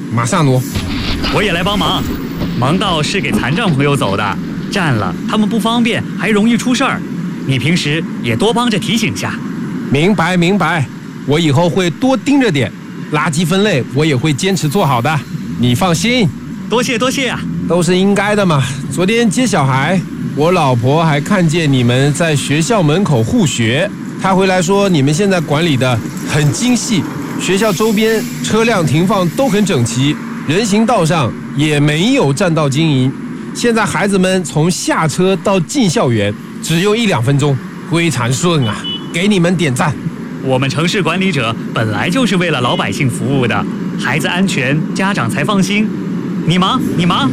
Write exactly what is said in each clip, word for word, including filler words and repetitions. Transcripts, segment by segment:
马上挪。 我也来帮忙，盲道是给残障朋友走的，占了他们不方便，还容易出事儿。你平时也多帮着提醒下。 明白明白，我以后会多盯着点，垃圾分类我也会坚持做好的，你放心。 多谢多谢啊， 都是应该的嘛。昨天接小孩，我老婆还看见你们在学校门口护学，她回来说你们现在管理的很精细，学校周边车辆停放都很整齐，人行道上也没有占道经营。现在孩子们从下车到进校园只用一两分钟，非常顺啊，给你们点赞。 我们城市管理者本来就是为了老百姓服务的，孩子安全，家长才放心。你忙，你忙。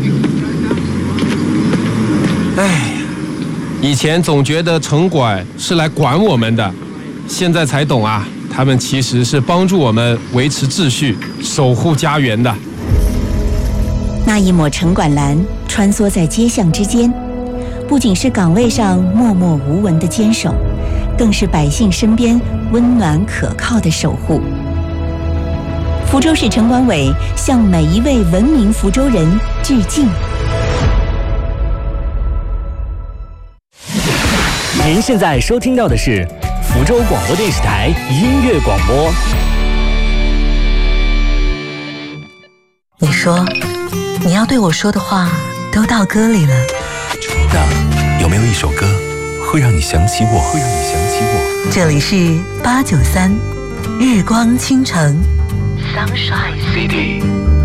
哎呀，以前总觉得城管是来管我们的，现在才懂啊，他们其实是帮助我们维持秩序、守护家园的。 那一抹城管蓝穿梭在街巷之间，不仅是岗位上默默无闻的坚守，更是百姓身边温暖可靠的守护。福州市城管委向每一位文明福州人致敬。 您现在收听到的是福州广播电视台音乐广播。 你说你要对我说的话都到歌里了， 那有没有一首歌会让你想起我？会让你想起我？ 这里是八九三日光倾城 Sunshine City。